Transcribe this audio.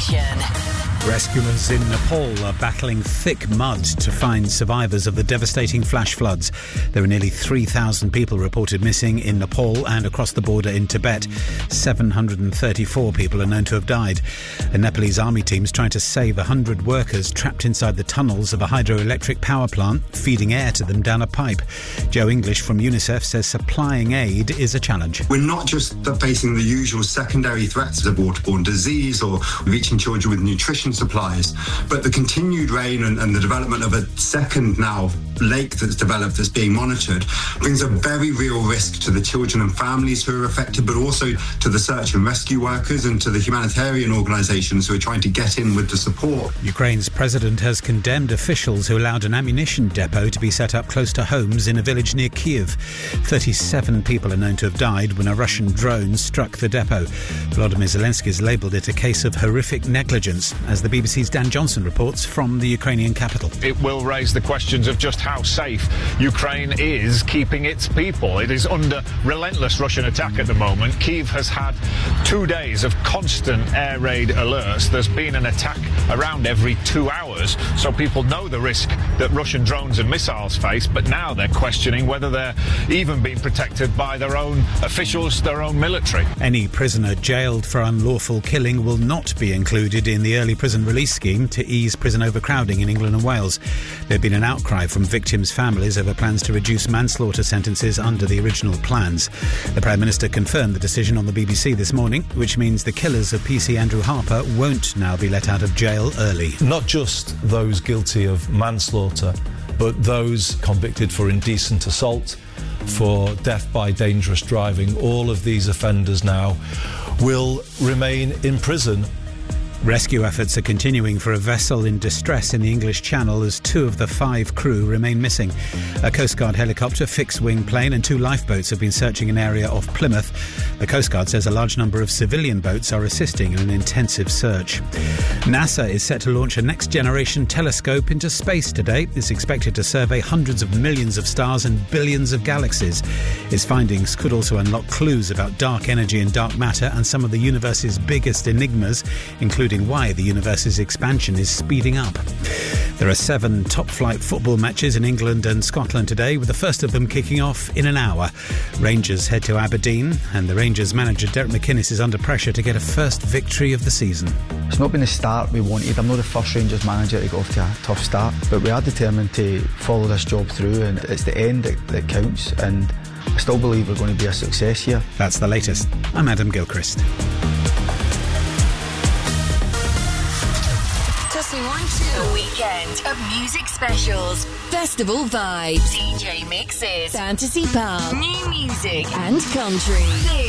Nation. Rescuers in Nepal are battling thick mud to find survivors of the devastating flash floods. There are nearly 3,000 people reported missing in Nepal and across the border in Tibet. 734 people are known to have died. A Nepalese army team is trying to save 100 workers trapped inside the tunnels of a hydroelectric power plant, feeding air to them down a pipe. Joe English from UNICEF says supplying aid is a challenge. We're not just facing the usual secondary threats of waterborne disease or reaching children with nutrition supplies, but the continued rain and the development of a second now lake that's developed that's being monitored brings a very real risk to the children and families who are affected, but also to the search and rescue workers and to the humanitarian organisations who are trying to get in with the support. Ukraine's president has condemned officials who allowed an ammunition depot to be set up close to homes in a village near Kyiv. 37 people are known to have died when a Russian drone struck the depot. Volodymyr Zelensky has labelled it a case of horrific negligence, as the BBC's Dan Johnson reports from the Ukrainian capital. It will raise the questions of just how safe Ukraine is keeping its people. It is under relentless Russian attack at the moment. Kyiv has had 2 days of constant air raid alerts. There's been an attack around every 2 hours, so people know the risk that Russian drones and missiles face, but now they're questioning whether they're even being protected by their own officials, their own military. Any prisoner jailed for unlawful killing will not be included in the early prison release scheme to ease prison overcrowding in England and Wales. There had been an outcry from victims' families over plans to reduce manslaughter sentences under the original plans. The Prime Minister confirmed the decision on the BBC this morning, which means the killers of PC Andrew Harper won't now be let out of jail early. Not just those guilty of manslaughter, but those convicted for indecent assault, for death by dangerous driving. All of these offenders now will remain in prison. Rescue efforts are continuing for a vessel in distress in the English Channel as 2 of the 5 crew remain missing. A Coast Guard helicopter, fixed-wing plane and 2 lifeboats have been searching an area off Plymouth. The Coast Guard says a large number of civilian boats are assisting in an intensive search. NASA is set to launch a next-generation telescope into space today. It's expected to survey hundreds of millions of stars and billions of galaxies. Its findings could also unlock clues about dark energy and dark matter and some of the universe's biggest enigmas, including why the universe's expansion is speeding up. There are 7 top-flight football matches in England and Scotland today, with the first of them kicking off in an hour. Rangers head to Aberdeen, and the Rangers manager Derek McInnes is under pressure to get a first victory of the season. It's not been the start we wanted. I'm not the first Rangers manager to get off to a tough start, but we are determined to follow this job through, and it's the end that counts, and I still believe we're going to be a success here. That's the latest. I'm Adam Gilchrist. A weekend of music specials, festival vibes, DJ mixes, fantasy pop, new music and country.